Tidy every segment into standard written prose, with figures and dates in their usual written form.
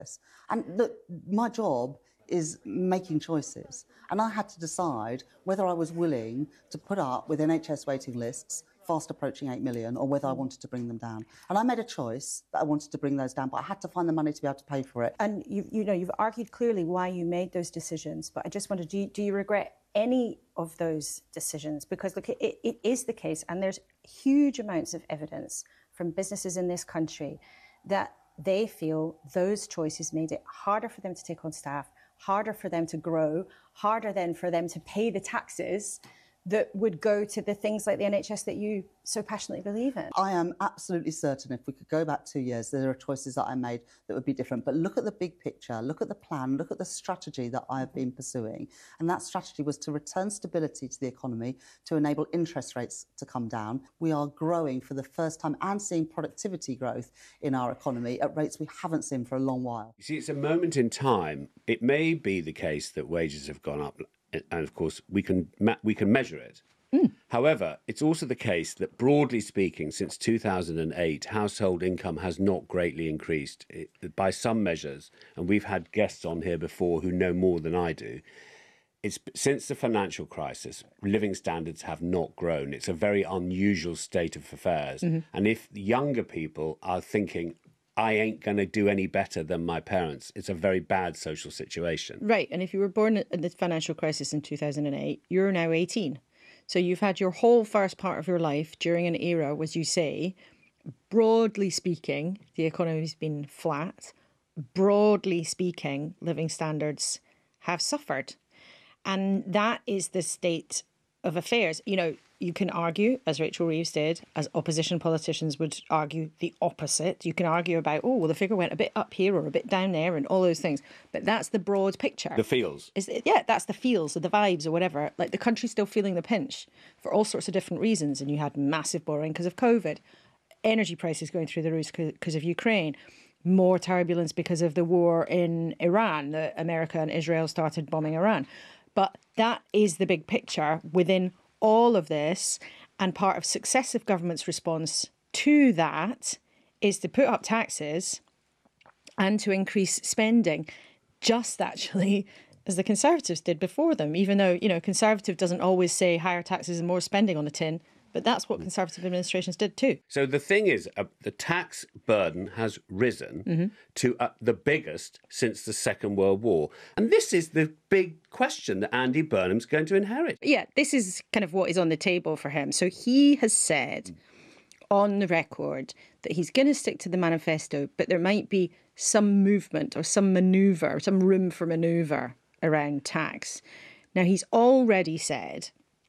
And look, my job is making choices. And I had to decide whether I was willing to put up with NHS waiting lists fast approaching 8 million or whether I wanted to bring them down. And I made a choice that I wanted to bring those down, but I had to find the money to be able to pay for it. And you've argued clearly why you made those decisions, but I just wondered, do you regret any of those decisions? Because look, it is the case, and there's huge amounts of evidence from businesses in this country that they feel those choices made it harder for them to take on staff, harder for them to grow, harder then for them to pay the taxes that would go to the things like the NHS that you so passionately believe in. I am absolutely certain if we could go back 2 years, there are choices that I made that would be different. But look at the big picture, look at the plan, look at the strategy that I've been pursuing. And that strategy was to return stability to the economy, to enable interest rates to come down. We are growing for the first time and seeing productivity growth in our economy at rates we haven't seen for a long while. You see, it's a moment in time. It may be the case that wages have gone up, and of course we can measure it. However, it's also the case that, broadly speaking, since 2008, household income has not greatly increased by some measures. And we've had guests on here before who know more than I do. It's since the financial crisis, living standards have not grown. It's a very unusual state of affairs. And if younger people are thinking, I ain't going to do any better than my parents, it's a very bad social situation. Right. And if you were born in the financial crisis in 2008, you're now 18. So you've had your whole first part of your life during an era, as you say, broadly speaking, the economy's been flat. Broadly speaking, living standards have suffered. And that is the state of affairs. You know, you can argue, as Rachel Reeves did, as opposition politicians would argue the opposite. You can argue about, oh, well, the figure went a bit up here or a bit down there and all those things. But that's the broad picture. The feels. Yeah, that's the feels or the vibes or whatever. Like, the country's still feeling the pinch for all sorts of different reasons. And you had massive borrowing because of COVID, energy prices going through the roof because of Ukraine, more turbulence because of the war in Iran, that America and Israel started bombing Iran. But that is the big picture within all of this, and part of successive governments' response to that is to put up taxes and to increase spending, just actually as the Conservatives did before them, even though, you know, Conservative doesn't always say higher taxes and more spending on the tin. But that's what Conservative administrations did too. So the thing is, the tax burden has risen to the biggest since the Second World War. And this is the big question that Andy Burnham's going to inherit. Yeah, this is kind of what is on the table for him. So he has said on the record that he's going to stick to the manifesto, but there might be some movement or some manoeuvre, some room for manoeuvre around tax. Now, he's already said,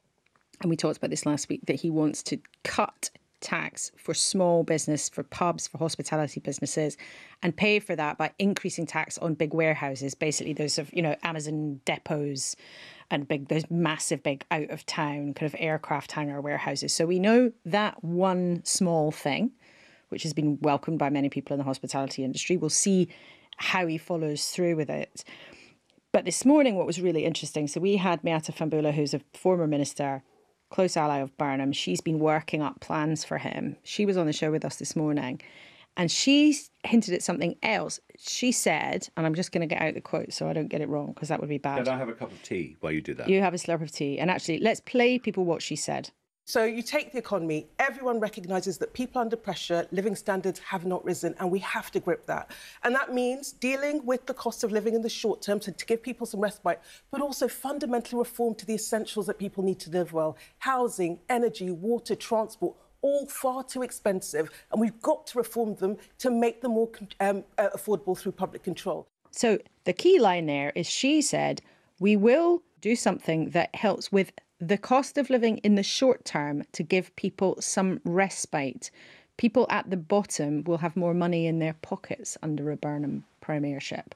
and we talked about this last week, that he wants to cut tax for small business, for pubs, for hospitality businesses, and pay for that by increasing tax on big warehouses, basically those of, you know, Amazon depots and those massive big out of town kind of aircraft hangar warehouses. So we know that one small thing, which has been welcomed by many people in the hospitality industry. We'll see how he follows through with it. But this morning, what was really interesting, so we had Miatta Fahnbulleh, who's a former minister, close ally of Burnham. She's been working up plans for him. She was on the show with us this morning, and she hinted at something else. She said, and I'm just going to get out the quote so I don't get it wrong, because that would be bad. Could I have a cup of tea while you do that? You have a slurp of tea. And actually, let's play people what she said. So you take the economy, everyone recognises that people under pressure, living standards have not risen, and we have to grip that. And that means dealing with the cost of living in the short term to give people some respite, but also fundamental reform to the essentials that people need to live well. Housing, energy, water, transport, all far too expensive, and we've got to reform them to make them more affordable through public control. So the key line there is she said, we will do something that helps with the cost of living in the short term to give people some respite. People at the bottom will have more money in their pockets under a Burnham premiership.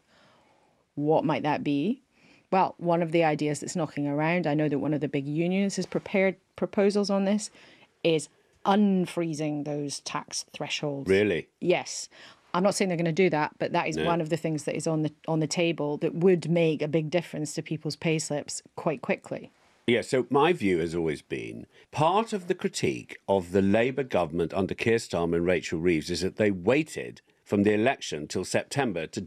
What might that be? Well, one of the ideas that's knocking around, I know that one of the big unions has prepared proposals on this, is unfreezing those tax thresholds. Really? Yes. I'm not saying they're going to do that, but that is one of the things that is on the table that would make a big difference to people's pay slips quite quickly. Yeah, so my view has always been part of the critique of the Labour government under Keir Starmer and Rachel Reeves is that they waited from the election till September to